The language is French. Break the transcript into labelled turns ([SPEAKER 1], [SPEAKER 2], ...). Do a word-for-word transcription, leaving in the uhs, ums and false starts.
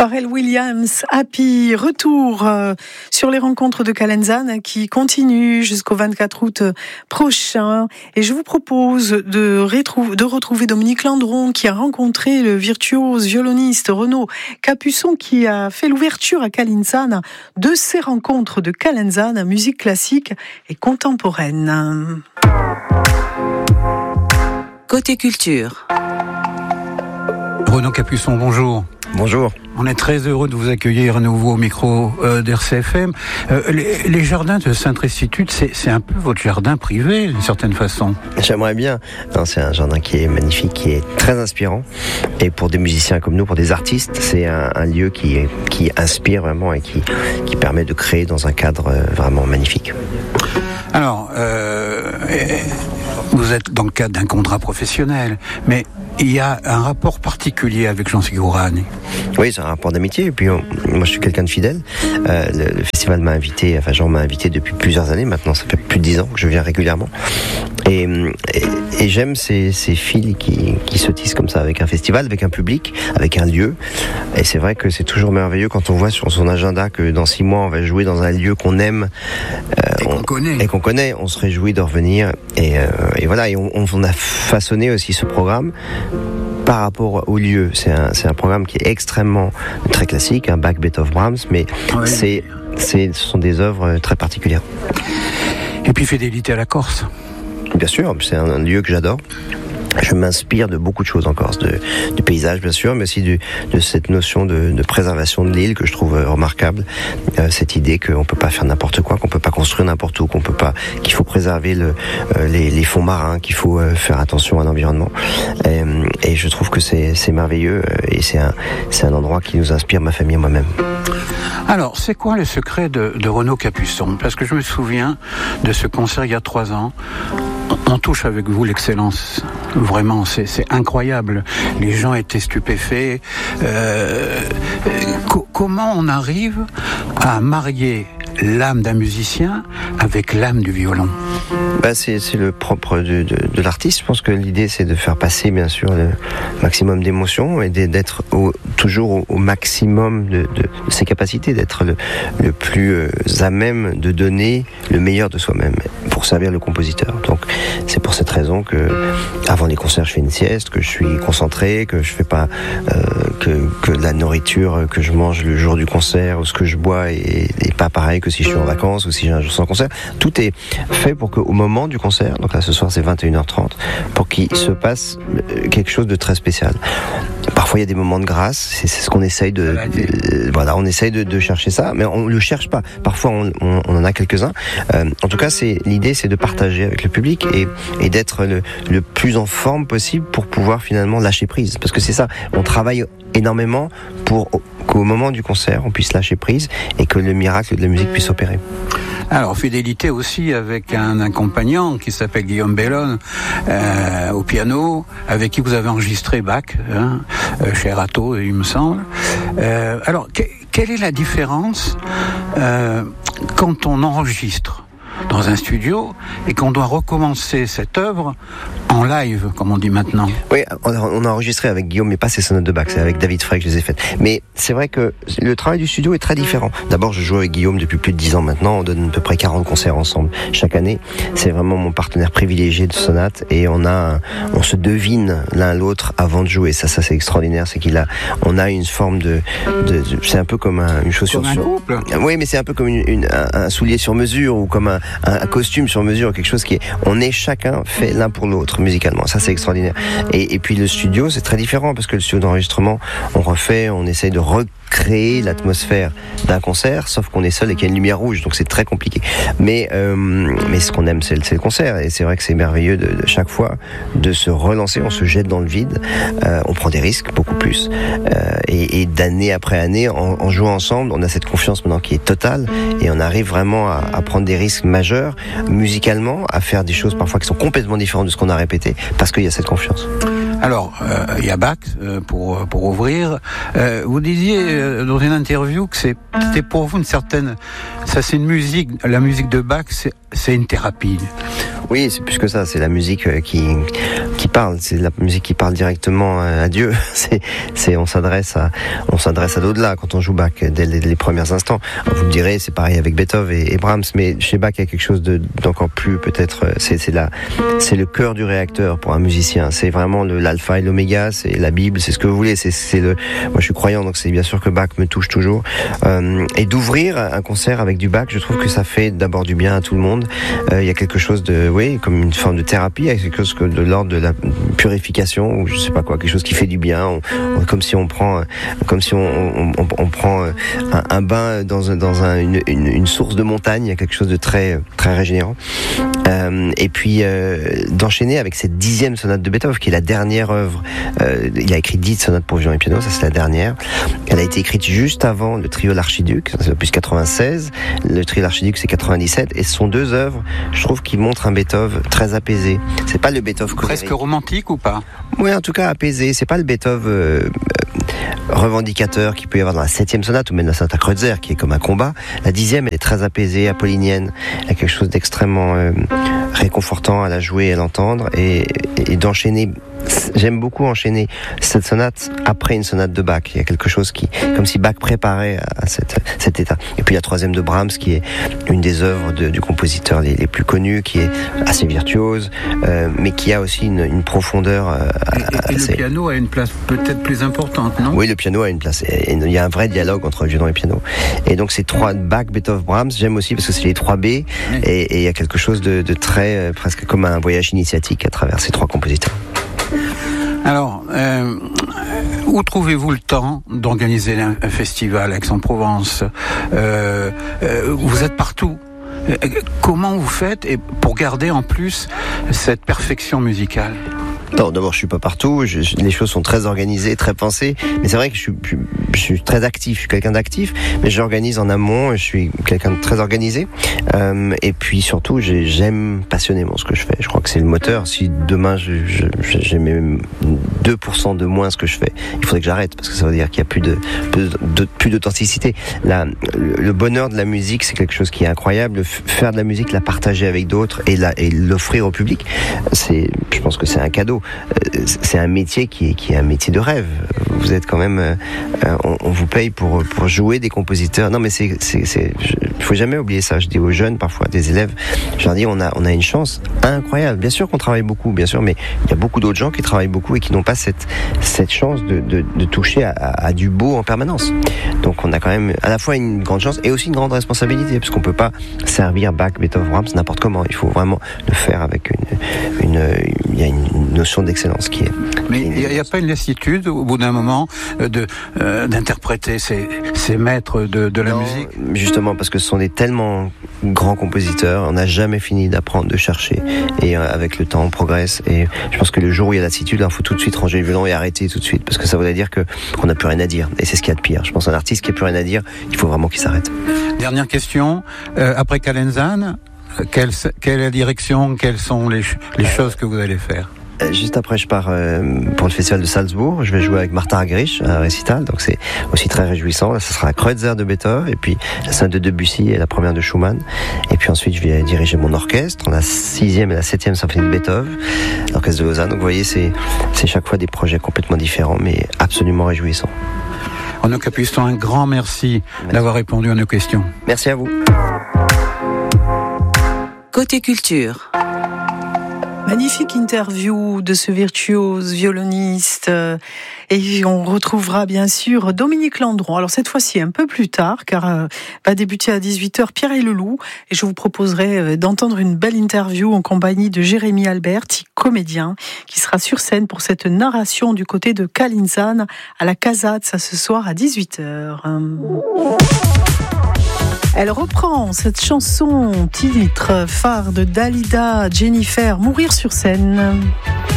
[SPEAKER 1] Pharrell Williams, Happy, retour euh, sur les rencontres de Calenzane qui continuent jusqu'au vingt-quatre août prochain. Et je vous propose de, rétrou- de retrouver Dominique Landron qui a rencontré le virtuose violoniste Renaud Capuçon qui a fait l'ouverture à Calenzane de ces rencontres de Calenzane, musique classique et contemporaine.
[SPEAKER 2] Côté culture.
[SPEAKER 3] Renaud Capuçon, bonjour.
[SPEAKER 4] Bonjour.
[SPEAKER 3] On est très heureux de vous accueillir à nouveau au micro euh, d'R C F M. Euh, les, les jardins de Sainte-Restitude, c'est, c'est un peu votre jardin privé, d'une certaine façon.
[SPEAKER 4] J'aimerais bien. Non, c'est un jardin qui est magnifique, qui est très inspirant. Et pour des musiciens comme nous, pour des artistes, c'est un, un lieu qui, qui inspire vraiment et qui, qui permet de créer dans un cadre vraiment magnifique.
[SPEAKER 3] Alors, euh, vous êtes dans le cadre d'un contrat professionnel, mais il y a un rapport particulier avec Jean Ségolène.
[SPEAKER 4] Oui, c'est un rapport d'amitié. Et puis, on, moi, je suis quelqu'un de fidèle. Euh, le, le festival m'a invité, enfin, Jean m'a invité depuis plusieurs années. Maintenant, ça fait plus de dix ans que je viens régulièrement. Et, et, et j'aime ces, ces fils qui, qui se tissent comme ça avec un festival, avec un public, avec un lieu. Et c'est vrai que c'est toujours merveilleux quand on voit sur son agenda que dans six mois, on va jouer dans un lieu qu'on aime.
[SPEAKER 3] Euh, et qu'on on, connaît.
[SPEAKER 4] Et qu'on connaît. On se réjouit de revenir. Et, euh, et voilà. Et on, on a façonné aussi ce programme par rapport au lieu. C'est un, c'est un programme qui est extrêmement très classique, un Bach, Beethoven, Brahms, mais ouais. c'est, c'est, ce sont des œuvres très particulières.
[SPEAKER 3] Et puis fidélité à la Corse.
[SPEAKER 4] Bien sûr, c'est un, un lieu que j'adore. Je m'inspire de beaucoup de choses en Corse, de, du paysage bien sûr, mais aussi du, de cette notion de, de préservation de l'île que je trouve remarquable. Euh, cette idée qu'on peut pas faire n'importe quoi, qu'on peut pas construire n'importe où, qu'on peut pas, qu'il faut préserver le, euh, les, les fonds marins, qu'il faut euh, faire attention à l'environnement. Et, et je trouve que c'est, c'est merveilleux et c'est un, c'est un endroit qui nous inspire, ma famille et moi-même.
[SPEAKER 3] Alors, c'est quoi le secret de, de Renaud Capuçon ? Parce que je me souviens de ce concert il y a trois ans. On touche avec vous l'excellence. Vraiment, c'est, c'est incroyable. Les gens étaient stupéfaits. Euh, co- comment on arrive à marier l'âme d'un musicien avec l'âme du violon ?
[SPEAKER 4] Bah c'est, c'est le propre de, de, de l'artiste. Je pense que l'idée, c'est de faire passer, bien sûr, le maximum d'émotions et d'être au, toujours au, au maximum de, de, de ses capacités, d'être le, le plus euh, à même de donner le meilleur de soi-même pour servir le compositeur. Donc, c'est pour cette raison que, avant les concerts, je fais une sieste, que je suis concentré, que je fais pas, euh, que, que la nourriture que je mange le jour du concert ou ce que je bois est, est pas pareil que si je suis en vacances ou si j'ai un jour sans concert. Tout est fait pour qu'au moment du concert, donc là ce soir c'est vingt et une heures trente, pour qu'il se passe quelque chose de très spécial. Parfois il y a des moments de grâce, c'est, c'est ce qu'on essaye de, de voilà, on essaye de, de chercher ça, mais on le cherche pas. Parfois on, on, on en a quelques-uns. Euh, en tout cas, c'est l'idée, c'est de partager avec le public et, et d'être le, le plus en forme possible pour pouvoir finalement lâcher prise. Parce que c'est ça, on travaille énormément pour qu'au moment du concert, on puisse lâcher prise et que le miracle de la musique puisse opérer.
[SPEAKER 3] Alors, fidélité aussi avec un accompagnant qui s'appelle Guillaume Bellone euh, au piano, avec qui vous avez enregistré Bach, hein, chez Rato, il me semble. Euh, alors, que, quelle est la différence euh, quand on enregistre dans un studio et qu'on doit recommencer cette œuvre en live, comme on dit maintenant?
[SPEAKER 4] Oui, on a, on a enregistré avec Guillaume, mais pas ces sonates de Bach, c'est avec David Frey que je les ai faites. Mais c'est vrai que le travail du studio est très différent. D'abord, je joue avec Guillaume depuis plus de dix ans maintenant, on donne à peu près quarante concerts ensemble chaque année. C'est vraiment mon partenaire privilégié de sonates et on a, on se devine l'un l'autre avant de jouer. Ça, ça c'est extraordinaire, c'est qu'il a, on a une forme de, de, de c'est un peu comme un, une chaussure
[SPEAKER 3] comme un
[SPEAKER 4] sur,
[SPEAKER 3] couple.
[SPEAKER 4] Oui, mais c'est un peu comme une, une, un, un soulier sur mesure ou comme un, un, un costume sur mesure, quelque chose qui est, on est chacun fait l'un pour l'autre musicalement. Ça, c'est extraordinaire. Et, et puis le studio, c'est très différent parce que le studio d'enregistrement, on refait, on essaye de recréer l'atmosphère d'un concert, sauf qu'on est seul et qu'il y a une lumière rouge, donc c'est très compliqué. Mais, euh, mais ce qu'on aime, c'est le, c'est le concert. Et c'est vrai que c'est merveilleux de, de chaque fois de se relancer. On se jette dans le vide, euh, on prend des risques, beaucoup plus. Euh, et, et d'année après année, en, en jouant ensemble, on a cette confiance maintenant qui est totale et on arrive vraiment à, à prendre des risques majeurs musicalement, à faire des choses parfois qui sont complètement différentes de ce qu'on a répété parce qu'il y a cette confiance.
[SPEAKER 3] Alors, euh, il y a Bach euh, pour pour ouvrir. Euh, vous disiez euh, dans une interview que c'est, c'était pour vous une certaine... Ça, c'est une musique, la musique de Bach, c'est, c'est une thérapie.
[SPEAKER 4] Oui, c'est plus que ça, c'est la musique qui qui parle, c'est la musique qui parle directement à Dieu. C'est c'est on s'adresse à on s'adresse à l'au-delà quand on joue Bach dès les, les premiers instants. Vous me direz, c'est pareil avec Beethoven et, et Brahms, mais chez Bach il y a quelque chose de d'encore plus peut-être c'est c'est la c'est le cœur du réacteur pour un musicien. C'est vraiment le l'alpha et l'oméga, c'est la Bible, c'est ce que vous voulez, c'est c'est le moi je suis croyant donc c'est bien sûr que Bach me touche toujours euh, et d'ouvrir un concert avec du Bach, je trouve que ça fait d'abord du bien à tout le monde. Euh, il y a quelque chose de oui, comme une forme de thérapie, avec quelque chose de l'ordre de la purification, ou je sais pas quoi, quelque chose qui fait du bien, on, on, comme si on prend, comme si on, on, on, on prend un, un bain dans, dans un, une, une, une source de montagne, il y a quelque chose de très, très régénérant. Euh, et puis euh, d'enchaîner avec cette dixième sonate de Beethoven, qui est la dernière œuvre. Euh, il a écrit dix sonates pour violon et piano, ça c'est la dernière. Elle a été écrite juste avant le trio l'Archiduc, c'est l'opus quatre-vingt-seize. Le trio l'Archiduc c'est quatre-vingt-dix-sept, et ce sont deux œuvres, je trouve, qui montrent un Beethoven très apaisé. C'est pas le Beethoven colérique.
[SPEAKER 3] Presque romantique ou pas?
[SPEAKER 4] Oui, en tout cas apaisé. C'est pas le Beethoven euh, revendicateur qu'il peut y avoir dans la septième sonate ou même la sonate à Kreutzer qui est comme un combat. La dixième, elle est très apaisée, apollinienne. Il y a quelque chose d'extrêmement euh, réconfortant à la jouer et à l'entendre, et, et d'enchaîner. J'aime beaucoup enchaîner cette sonate après une sonate de Bach. Il y a quelque chose qui, comme si Bach préparait à cette, cet état. Et puis la troisième de Brahms, qui est une des œuvres de, du compositeur les, les plus connus, qui est assez virtuose, euh, mais qui a aussi une, une profondeur. Euh,
[SPEAKER 3] et, et, et assez... le piano a une place peut-être plus importante, non?
[SPEAKER 4] Oui, le piano a une place. Et il y a un vrai dialogue entre le violon et le piano. Et donc ces trois, Bach, Beethoven, Brahms, j'aime aussi parce que c'est les trois B, oui. et, et il y a quelque chose de, de très, euh, presque comme un voyage initiatique à travers ces trois compositeurs.
[SPEAKER 3] Alors, euh, où trouvez-vous le temps d'organiser un, un festival à Aix-en-Provence? euh, euh, Vous êtes partout. Euh, comment vous faites et pour garder en plus cette perfection musicale?
[SPEAKER 4] Non, d'abord, je suis pas partout. Je, je, les choses sont très organisées, très pensées. Mais c'est vrai que je suis, je, je suis très actif. Je suis quelqu'un d'actif, mais j'organise en amont. Je suis quelqu'un de très organisé. Euh, et puis surtout, j'ai, j'aime passionnément ce que je fais. Je crois que c'est le moteur. Si demain, je, je, j'ai même deux pour cent de moins ce que je fais, il faudrait que j'arrête parce que ça veut dire qu'il y a plus de, plus, de, plus d'authenticité. La, le, le bonheur de la musique, c'est quelque chose qui est incroyable. Faire de la musique, la partager avec d'autres et, la, et l'offrir au public, c'est, je pense que c'est un cadeau. C'est un métier qui est, qui est un métier de rêve. Vous êtes quand même, euh, on, on vous paye pour pour jouer des compositeurs. Non, mais c'est, c'est, c'est, il faut jamais oublier ça. Je dis aux jeunes, parfois des élèves, je leur dis, on a, on a une chance incroyable. Bien sûr qu'on travaille beaucoup, bien sûr, mais il y a beaucoup d'autres gens qui travaillent beaucoup et qui n'ont pas cette cette chance de de, de toucher à, à, à du beau en permanence. Donc on a quand même à la fois une grande chance et aussi une grande responsabilité, parce qu'on peut pas servir Bach, Beethoven, Brahms n'importe comment. Il faut vraiment le faire avec une une il y a une notion d'excellence qui est.
[SPEAKER 3] Mais il n'y a, a pas une lassitude au bout d'un moment de euh, d'interpréter ces ces maîtres de de la
[SPEAKER 4] non,
[SPEAKER 3] musique?
[SPEAKER 4] Justement parce que ce sont des tellement grands compositeurs, on n'a jamais fini d'apprendre, de chercher, et euh, avec le temps on progresse. Et je pense que le jour où il y a lassitude, il faut tout de suite ranger le violon et arrêter tout de suite, parce que ça voudrait dire que qu'on n'a plus rien à dire. Et c'est ce qu'il y a de pire. Je pense qu'un artiste qui n'a plus rien à dire, il faut vraiment qu'il s'arrête.
[SPEAKER 3] Dernière question. Euh, après Calenzane, quelle quelle est la direction, quelles sont les les choses que vous allez faire?
[SPEAKER 4] Juste après, je pars euh, pour le festival de Salzbourg. Je vais jouer avec Martha Argerich à un récital, donc c'est aussi très réjouissant. Là, ce sera la Kreutzer de Beethoven, et puis la sonate de Debussy et la première de Schumann. Et puis ensuite, je vais diriger mon orchestre, la sixième et la septième symphonie de Beethoven, l'orchestre de Lausanne. Donc, vous voyez, c'est c'est chaque fois des projets complètement différents, mais absolument réjouissants.
[SPEAKER 3] Renaud Capuçon, un grand merci, merci d'avoir répondu à nos questions.
[SPEAKER 4] Merci à vous.
[SPEAKER 2] Côté culture.
[SPEAKER 1] Magnifique interview de ce virtuose violoniste, et on retrouvera bien sûr Dominique Landron. Alors cette fois-ci un peu plus tard, car euh, va débuter à dix-huit heures Pierre et le Loup, et je vous proposerai euh, d'entendre une belle interview en compagnie de Jérémy Alberti, comédien, qui sera sur scène pour cette narration du côté de Calenzane à la Casade, ça ce soir à dix-huit heures. Elle reprend cette chanson titre phare de Dalida, Jennifer, Mourir sur scène.